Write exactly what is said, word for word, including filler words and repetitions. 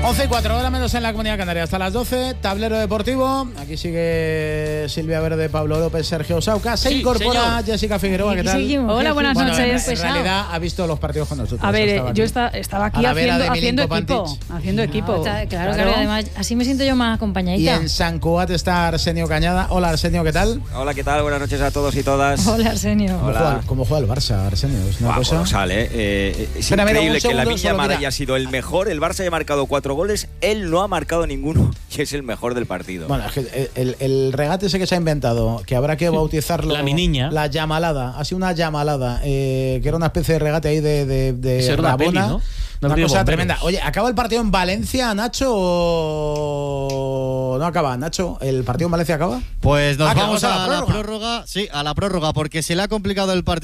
once y cuatro, hora menos en la Comunidad Canaria. Hasta las doce, tablero deportivo. Aquí sigue Silvia Verde, Pablo López, Sergio Sauca. Se sí, incorpora señor. Jessica Figueroa. ¿Qué tal? Seguimos. Hola, buenas bueno, noches. En, en realidad ha visto los partidos con nosotros. A ver, estaba yo está, estaba aquí haciendo, haciendo equipo. Haciendo equipo. No, está, claro, claro, claro, además así me siento yo más acompañadita. Y en San Cugat está Arsenio Cañada. Hola, Arsenio, ¿qué tal? Hola, ¿qué tal? Buenas noches a todos y todas. Hola, Arsenio. ¿Cómo, Hola. Juega, ¿Cómo juega el Barça, Arsenio? Es una wow, cosa... colosal, ¿eh? eh es Espera, increíble mira, que la Viña Mar haya sido el mejor. El Barça haya marcado cuatro goles, él no ha marcado ninguno y es el mejor del partido. Bueno, es que el, el regate ese que se ha inventado, que habrá que bautizarlo... La miniña. La llamalada. Ha sido una llamalada, eh, que era una especie de regate ahí de, de, de Eso era una peli, ¿no? Una, una cosa tremenda. Oye, ¿acaba el partido en Valencia, Nacho, o no acaba? Nacho, ¿el partido en Valencia acaba? Pues nos ah, vamos a, a la la prórroga. prórroga. Sí, a la prórroga, porque se le ha complicado el partido.